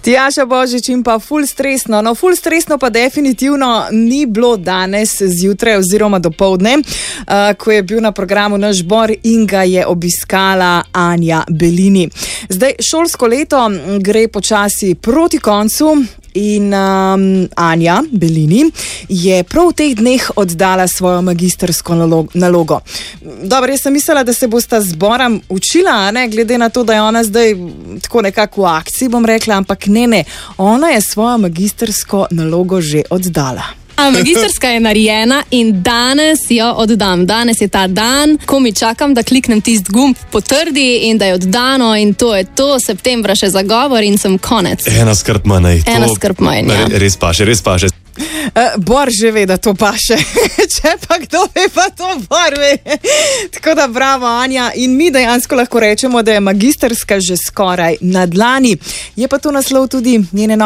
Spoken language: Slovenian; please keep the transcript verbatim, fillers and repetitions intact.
Tjaša Božič in pa ful stresno. No, ful stresno pa definitivno ni bilo danes zjutraj oziroma dopoldne, uh, ko je bil na programu naš Bor in ga je obiskala Anja Belini. Zdaj, šolsko leto gre počasi proti koncu in um, Anja Belini je prav v teh dneh oddala svojo magistrsko nalogo. Dobro, jaz sem mislila, da se bosta z Borom učila, ne, glede na to, da je ona zdaj tako nekako v akciji, bom rekla, ampak ne, ne, ona je svojo magistrsko nalogo že oddala. A magistrska je narejena in danes jo oddam. Danes je ta dan, ko mi čakam, da kliknem tist gumb potrdi in da je oddano in to je to, septembra še zagovor in sem konec. Ena skrb manj. Ena skrb manj, ja. Res paše, res paše. Uh, Bor že ve, da to paše. Če pa kdo ve, pa to Bor ve. Tako da bravo, Anja. In mi dejansko lahko rečemo, da je magistrska že skoraj na dlani. Je pa to naslov tudi njene